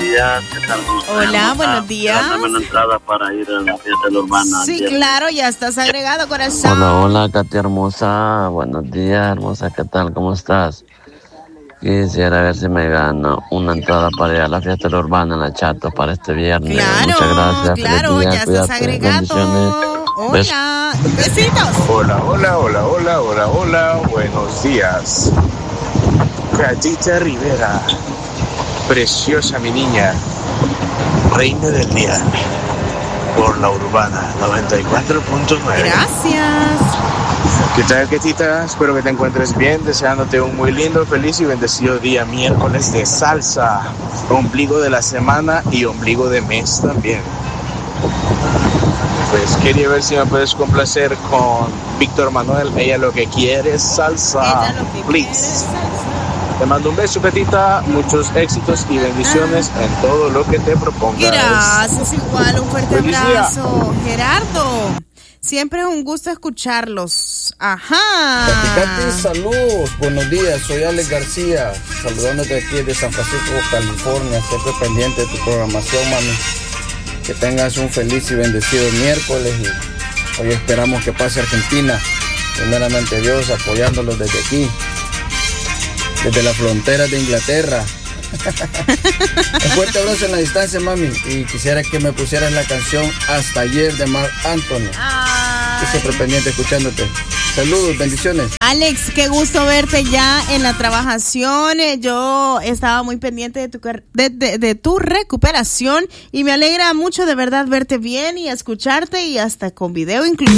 días. ¿Qué tal? Hola, buenos días. Dame una entrada para ir a la fiesta de la urbana. Sí, claro, ya estás agregado, corazón. Hola, hola, Katy hermosa. Buenos días, hermosa. ¿Qué tal? ¿Cómo estás? Quisiera ver si me gano una entrada para ir a la fiesta de la urbana en la Chato para este viernes. Claro, muchas gracias. claro, Feliz día, ya cuídate. estás agregado. Bendiciones. Hola, besitos. Hola, buenos días. Catita Rivera, preciosa mi niña, reina del día, por la urbana 94.9. Gracias. ¿Qué tal, Catita? Espero que te encuentres bien, deseándote un muy lindo, feliz y bendecido día miércoles de salsa, ombligo de la semana y ombligo de mes también. Pues quería ver si me puedes complacer con Víctor Manuel. Ella lo que quiere es salsa. Please. Te mando un beso, Petita. Muchos éxitos y bendiciones en todo lo que te propongas. Gracias, igual. Un fuerte Feliz abrazo. Gerardo, siempre es un gusto escucharlos. Ajá. Katy, saludos. Buenos días. Soy Alex García. Saludándote aquí de San Francisco, California. Siempre pendiente de tu programación, mami. Que tengas un feliz y bendecido miércoles y hoy esperamos que pase Argentina, primeramente Dios, apoyándolos desde aquí, desde las fronteras de Inglaterra. Un fuerte abrazo en la distancia, mami, y quisiera que me pusieras la canción Hasta Ayer de Marc Anthony. Estoy siempre pendiente escuchándote. Saludos, bendiciones. Alex, qué gusto verte ya en la trabajación. Yo estaba muy pendiente de tu recuperación y me alegra mucho de verdad verte bien y escucharte y hasta con video incluido.